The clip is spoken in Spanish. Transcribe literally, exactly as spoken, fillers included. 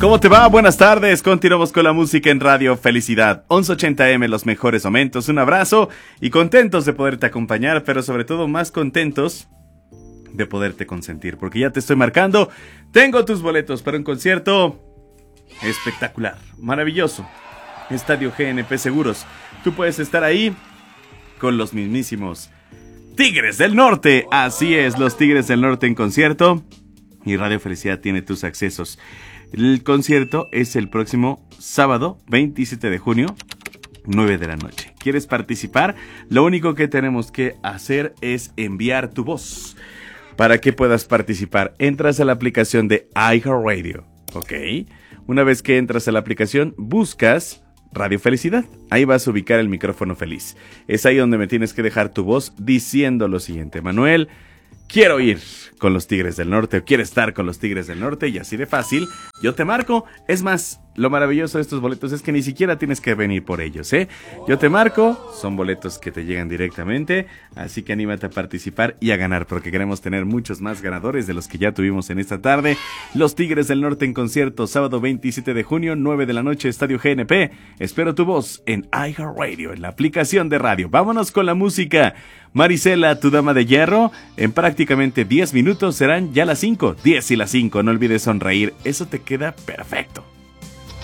¿Cómo te va? Buenas tardes. Continuamos con la música en Radio Felicidad. once ochenta eme, los mejores momentos. Un abrazo y contentos de poderte acompañar, pero sobre todo más contentos de poderte consentir, porque ya te estoy marcando. Tengo tus boletos para un concierto espectacular, maravilloso. Estadio G N P Seguros. Tú puedes estar ahí con los mismísimos Tigres del Norte. Así es, los Tigres del Norte en concierto. Y Radio Felicidad tiene tus accesos. El concierto es el próximo sábado, veintisiete de junio, nueve de la noche. ¿Quieres participar? Lo único que tenemos que hacer es enviar tu voz. Para que puedas participar, entras a la aplicación de iHeartRadio, ¿ok? Una vez que entras a la aplicación, buscas Radio Felicidad. Ahí vas a ubicar el micrófono feliz. Es ahí donde me tienes que dejar tu voz diciendo lo siguiente: Manuel, quiero ir con los Tigres del Norte, o quiero estar con los Tigres del Norte, y así de fácil, yo te marco. Es más, lo maravilloso de estos boletos es que ni siquiera tienes que venir por ellos, ¿eh? Yo te marco, son boletos que te llegan directamente, así que anímate a participar y a ganar, porque queremos tener muchos más ganadores de los que ya tuvimos en esta tarde. Los Tigres del Norte en concierto, sábado veintisiete de junio, nueve de la noche, Estadio G N P. Espero tu voz en iHeartRadio, en la aplicación de radio. Vámonos con la música. Marisela, tu dama de hierro. En prácticamente diez minutos serán ya las cinco. diez y las cinco. No olvides sonreír. Eso te queda perfecto.